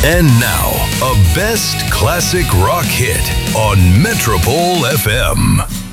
And now, a best classic rock hit on Metropole FM.